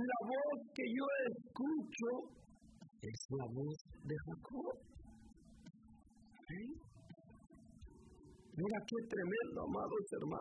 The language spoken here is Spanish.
la voz que yo escucho es la voz de Jacob. ¿Sí? Mira qué tremendo, amados hermanos.